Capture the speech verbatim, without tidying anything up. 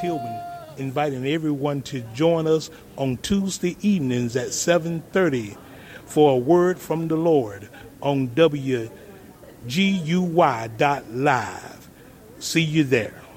Tillman, inviting everyone to join us on Tuesday evenings at seven thirty for a word from the Lord on W G U Y dot live. See you there.